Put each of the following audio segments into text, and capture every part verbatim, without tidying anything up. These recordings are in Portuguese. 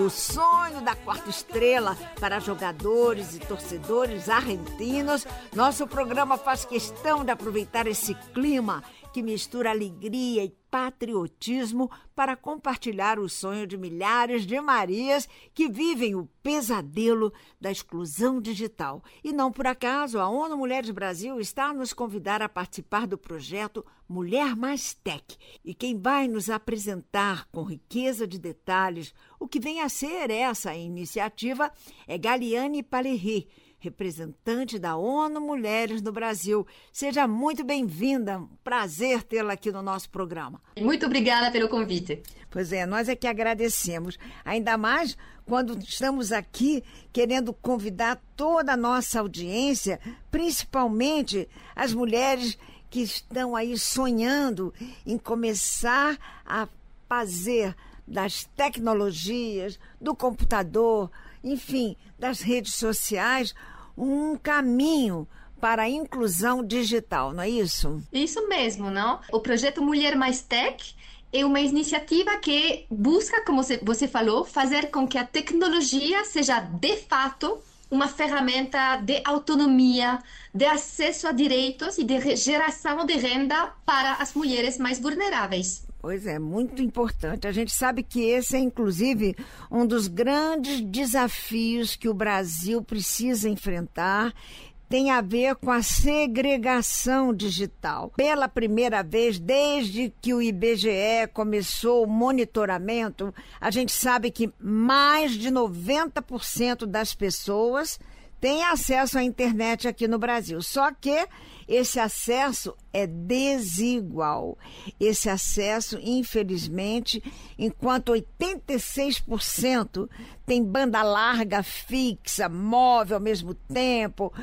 O sonho da quarta estrela para jogadores e torcedores argentinos, nosso programa faz questão de aproveitar esse clima que mistura alegria e patriotismo para compartilhar o sonho de milhares de Marias que vivem o pesadelo da exclusão digital. E não por acaso, a ONU Mulheres Brasil está a nos convidar a participar do projeto Mulher Mais Tech. E quem vai nos apresentar com riqueza de detalhes o que vem a ser essa iniciativa é Galiane Palerri, representante da ONU Mulheres no Brasil. Seja muito bem-vinda, um prazer tê-la aqui no nosso programa. Muito obrigada pelo convite. Pois é, nós é que agradecemos, ainda mais quando estamos aqui querendo convidar toda a nossa audiência, principalmente as mulheres que estão aí sonhando em começar a fazer das tecnologias, do computador, enfim, das redes sociais, um caminho para a inclusão digital, não é isso? Isso mesmo, não? O projeto Mulher Mais Tech é uma iniciativa que busca, como você falou, fazer com que a tecnologia seja, de fato, uma ferramenta de autonomia, de acesso a direitos e de geração de renda para as mulheres mais vulneráveis. Pois é, muito importante. A gente sabe que esse é, inclusive, um dos grandes desafios que o Brasil precisa enfrentar. Tem a ver com a segregação digital. Pela primeira vez, desde que o I B G E começou o monitoramento, a gente sabe que mais de noventa por cento das pessoas têm acesso à internet aqui no Brasil. Só que esse acesso é desigual. Esse acesso, infelizmente, enquanto oitenta e seis por cento tem banda larga fixa, móvel ao mesmo tempo,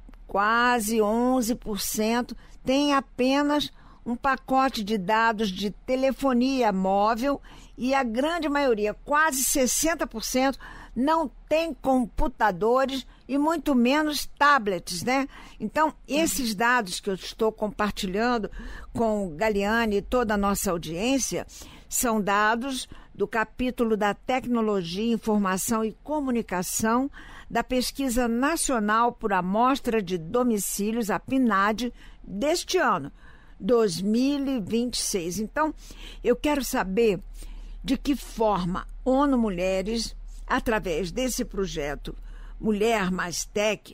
quase onze por cento tem apenas um pacote de dados de telefonia móvel e a grande maioria, quase sessenta por cento, não tem computadores e muito menos tablets, né? Então, esses dados que eu estou compartilhando com Galiane e toda a nossa audiência são dados do capítulo da Tecnologia, Informação e Comunicação da Pesquisa Nacional por Amostra de Domicílios, a PNAD, deste ano, dois mil e vinte e seis. Então, eu quero saber de que forma a ONU Mulheres, através desse projeto Mulher Mais Tech,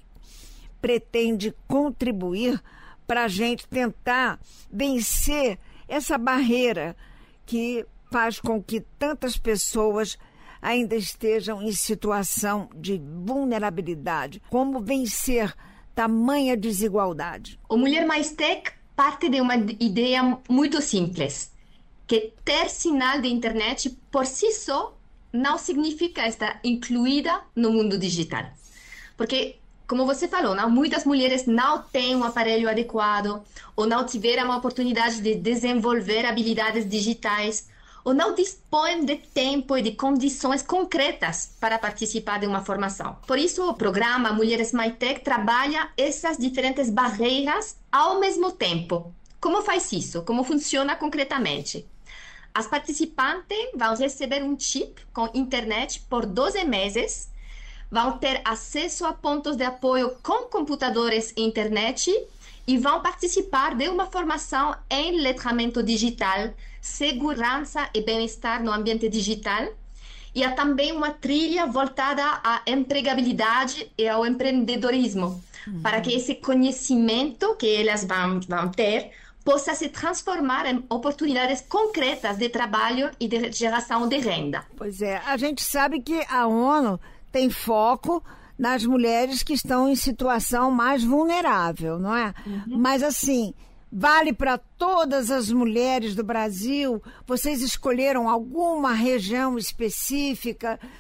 pretende contribuir para a gente tentar vencer essa barreira que faz com que tantas pessoas ainda estejam em situação de vulnerabilidade. Como vencer tamanha desigualdade? O Mulher Mais Tech parte de uma ideia muito simples, que ter sinal de internet por si só não significa estar incluída no mundo digital. Porque, como você falou, não, muitas mulheres não têm um aparelho adequado, ou não tiveram a oportunidade de desenvolver habilidades digitais, ou não dispõem de tempo e de condições concretas para participar de uma formação. Por isso, o programa Mulheres Mais Tech trabalha essas diferentes barreiras ao mesmo tempo. Como faz isso? Como funciona concretamente? As participantes vão receber um chip com internet por doze meses, vão ter acesso a pontos de apoio com computadores e internet e vão participar de uma formação em letramento digital, segurança e bem-estar no ambiente digital. E há também uma trilha voltada à empregabilidade e ao empreendedorismo, uhum. para que esse conhecimento que elas vão, vão ter possa se transformar em oportunidades concretas de trabalho e de geração de renda. Pois é, a gente sabe que a ONU tem foco nas mulheres que estão em situação mais vulnerável, não é? Uhum. Mas assim, vale para todas as mulheres do Brasil? Vocês escolheram alguma região específica?